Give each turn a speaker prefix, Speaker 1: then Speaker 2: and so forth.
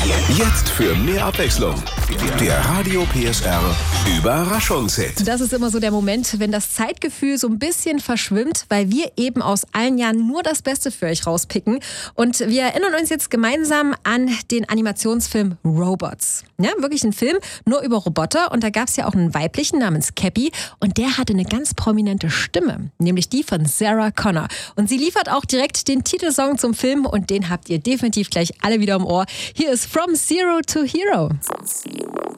Speaker 1: Jetzt für mehr Abwechslung. Der Radio PSR Überraschungshit.
Speaker 2: Das ist immer so der Moment, wenn das Zeitgefühl so ein bisschen verschwimmt, weil wir eben aus allen Jahren nur das Beste für euch rauspicken. Und wir erinnern uns jetzt gemeinsam an den Animationsfilm Robots. Ja, wirklich ein Film nur über Roboter. Und da gab es ja auch einen weiblichen namens Cappy. Und der hatte eine ganz prominente Stimme, nämlich die von Sarah Connor. Und sie liefert auch direkt den Titelsong zum Film. Und den habt ihr definitiv gleich alle wieder im Ohr. Hier ist From Zero to Hero.